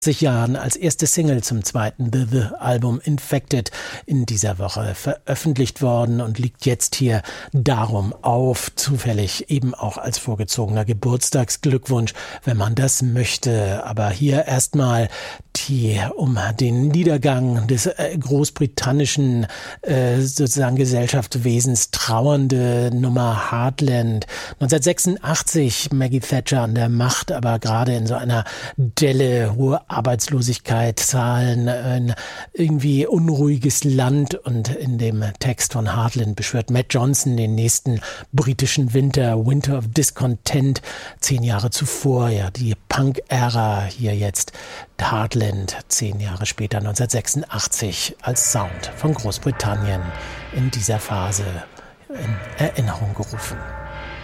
Jahren als erste Single zum zweiten The-Album Infected in dieser Woche veröffentlicht worden und liegt jetzt hier darum auf, zufällig eben auch als vorgezogener Geburtstagsglückwunsch, wenn man das möchte. Aber hier erstmal die um den Niedergang des großbritannischen sozusagen Gesellschaftswesens trauernde Nummer Heartland. 1986 Maggie Thatcher an der Macht, aber gerade in so einer Delle, hohe Arbeitslosigkeit, Zahlen, ein irgendwie unruhiges Land, und in dem Text von Heartland beschwört Matt Johnson den nächsten britischen Winter, Winter of Discontent, 10 Jahre zuvor, ja, die Punk-Ära, hier jetzt Heartland, 10 Jahre später, 1986, als Sound von Großbritannien in dieser Phase in Erinnerung gerufen.